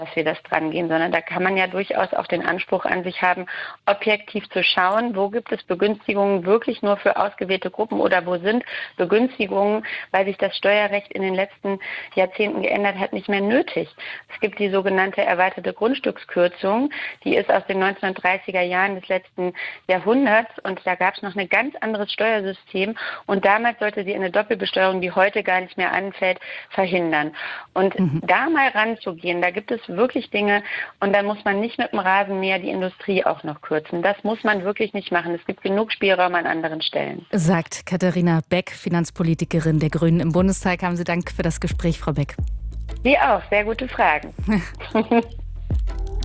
wir das dran gehen, sondern da kann man ja durchaus auch den Anspruch an sich haben, objektiv zu schauen, wo gibt es Begünstigungen wirklich nur für ausgewählte Gruppen oder wo sind Begünstigungen, weil sich das Steuerrecht in den letzten Jahrzehnten geändert hat, nicht mehr nötig. Es gibt die sogenannte erweiterte Grundstückskürzung, die ist aus den 1930er Jahren des letzten Jahrhunderts und da gab es noch ein ganz anderes Steuersystem und damals sollte sie eine Doppelbesteuerung, die heute gar nicht mehr anfällt, verhindern. Und da mal ranzugehen, da gibt es wirklich Dinge und da muss man nicht mit dem Rasenmäher die Industrie auch noch kürzen. Das muss man wirklich nicht machen. Es gibt genug Spielraum an anderen Stellen. Sagt Katharina Beck, Finanzpolitikerin der Grünen im Bundestag. Haben Sie Dank für das Gespräch, Frau Beck. Sie auch, sehr gute Fragen.